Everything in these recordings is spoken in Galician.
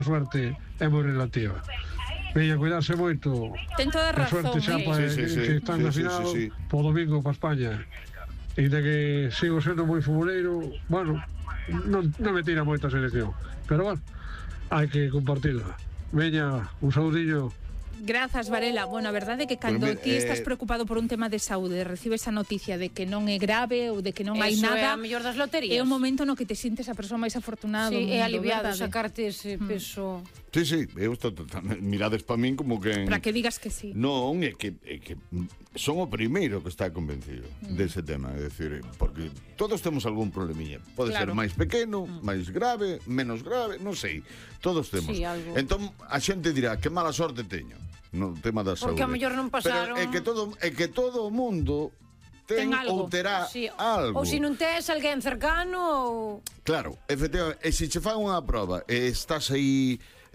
suerte é moi relativa. Veña, cuidarse moito. Ten toda A razón. suerte xa que están na final po domingo para España. E de que sigo sendo moi futboleiro, bueno, non me tira moita selección, pero bueno, hai que compartirla. Veña, un saudillo. Grazas, Varela. Bueno, a verdade é que cando ti estás preocupado por un tema de saúde, recibes a noticia de que non é grave ou de que non hai nada, é a mellor das loterías. É o momento no que te sientes a persoa máis afortunada do mundo, é aliviado verdade? sacarte ese peso. Sí, eu estou mirades para min como que... Para que digas que sí. Non, é que son o primeiro que está convencido dese tema, é dicir, porque todos temos algún probleminha. Pode ser máis pequeno, máis grave, menos grave, non sei. Todos temos. Entón, a xente dirá, que mala sorte teño no tema da saúde. Porque a mellor non pasaron... Pero é que todo o mundo ten ou terá algo. Ou se non tes alguén cercano ou... Claro, efectivamente, e se che fan unha prova e estás aí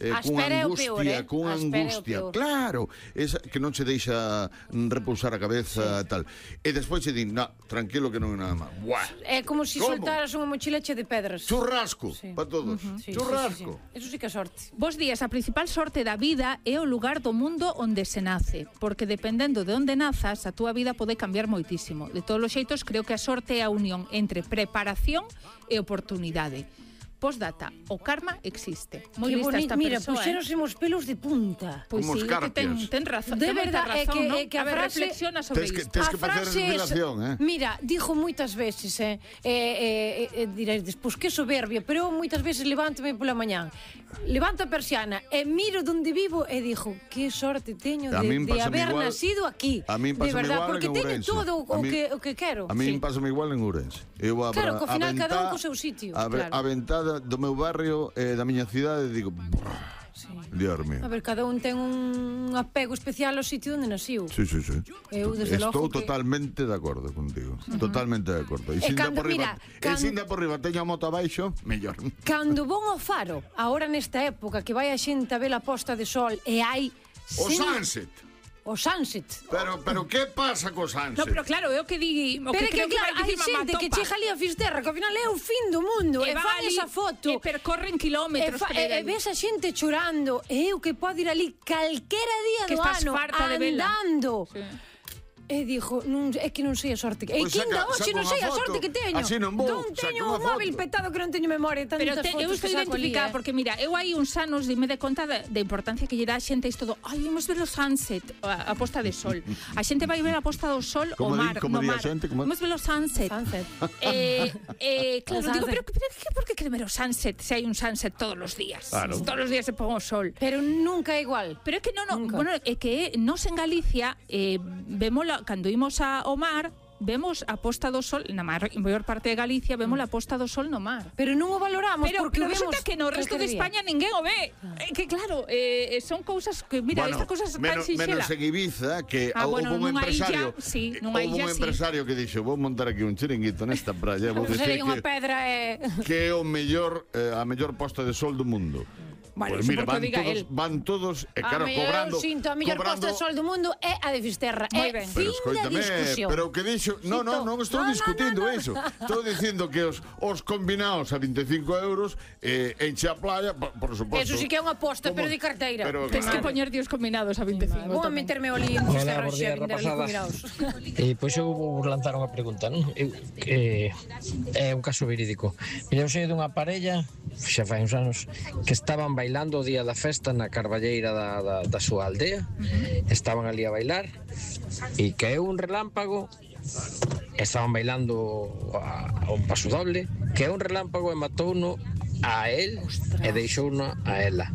cunha angustia, claro, que non che deixa repousar a cabeza tal. E despois che din, tranquilo que non é nada mal. É como se soltaras unha mochila che de pedras. Churrasco, para todos. Churrasco. Eso sí que é sorte. Bos días, a principal sorte da vida é o lugar do mundo onde se nace, porque dependendo de onde nazas, a túa vida pode cambiar moitísimo. De todos os xeitos, creo que a sorte é a unión entre preparación e oportunidade. Postdata, o karma existe. Moi lista esta mira, persoa. Mira, puxeron os pelos de punta. Pois sí, que ten razón. De verdade, é que a frase... reflexiona sobre isto. Tens que facer revelación, Mira, dixo moitas veces, diréis despois, que soberbia, pero eu moitas veces levántome pola mañán, levanto a persiana e miro donde vivo e dixo, que sorte teño de haber nacido aquí. A min pásame igual porque teño todo o que quero. A min pásame igual en Ourense. Claro, que ao final cada un co seu sitio. A ventada do meu barrio e da miña cidade digo, Dios mío. A ver, cada un ten un apego especial ao sitio onde naciu. Sí. Estou totalmente de acordo contigo. Totalmente de acordo. E sinda por riba teño a moto abaixo, mellor. Cando vou ao Faro, agora nesta época que vai a xente a ver a posta de sol e hai... O sunset. O sunset. Pero que pasa co sunset? No, pero claro, é o que di, o que creo que vai dicir Mamá Topa. Hai xente que chega ali a Fisterra, que ao final é o fin do mundo, e fan esa foto. E percorren kilómetros. E ves a xente chorando, e eu que podo ir ali calquera día do ano, andando. E dixo, é que non sei a sorte que... E que ainda hoxe non sei a sorte que teño. Así non vou, non teño o móvil petado que non teño memoria. Pero eu estou identificada, porque mira, eu hai uns anos dime de conta da importancia que lle dá a xente isto do, imos ver o sunset, a posta de sol. A xente vai ver a posta do sol o mar, no mar. Imos ver o sunset. Claro, digo, pero por que quere ver o sunset se hai un sunset todos os días? Todos os días se pon o sol. Pero nunca é igual. Pero é que non, bueno, é que nos en Galicia vemos cando imos ao mar, vemos a posta do sol na maior parte de Galicia, vemos a posta do sol no mar. Pero non o valoramos, porque resulta que no resto de España ninguén o ve. Que claro, son cousas que, mira, estas cousas tan sinxelas. Menos en Ibiza, que houve un empresario que dixo, vou montar aquí un chiringuito nesta praia, vou dicir que é a mellor posta de sol do mundo. Bueno, pues mira, van todos e claro, cobrando. A mellor posta de sol do mundo é a de Fisterra. É fin da discusión. Pero que dixo, non estou discutindo eso. Estou dicindo que os combinados a 25 euros enche a playa, por suposto. Eso sí que é unha aposta, pero de carteira. Tens que poñer os combinados a 25. Vou a meterme o lío en Fisterra xe a vender combinados. Pois eu vou lanzar unha pregunta, non? É un caso verídico. Mira, eu sei dunha parella, xa fai uns anos, que estaban bailando o día da festa na carballeira da súa aldea. Estaban ali a bailar e caeu un relámpago. Estaban bailando a un paso doble, caeu un relámpago e matouno a él e deixouno a ela.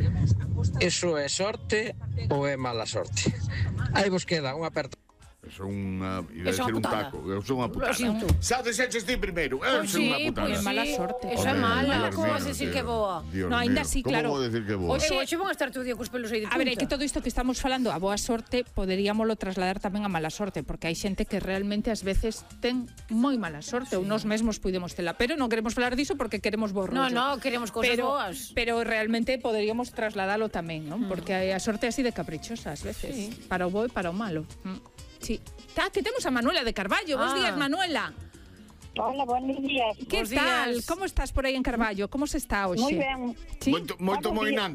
Eso é sorte ou é mala sorte? Aí vos queda unha aperta. Iba a decir un taco. Eso é unha putada. Xa desexes ti primeiro. Eso é unha putada. Pois mala sorte. Eso é mala. Como vas a decir que boa? No, ainda así, claro. Como vou decir que boa? Oxe, van a estar todo o día cos pelos aí de punta. A ver, é que todo isto que estamos falando, a boa sorte, poderíamolo trasladar tamén a mala sorte, porque hai xente que realmente ás veces ten moi mala sorte, ou nós mesmos pudemos tela, pero non queremos falar diso porque queremos bo rollo. No, queremos cousas boas. Pero realmente poderíamos trasladalo tamén, non? Porque a sorte é así de caprichosa ás veces, para o bo e para o malo. Sí. Que temos a Manuela de Carballo. Bos días, Manuela. Hola, buenos días. Que tal? Como estás por aí en Carballo? Como se está hoxe? Moi ben. Sí? Moito moinante.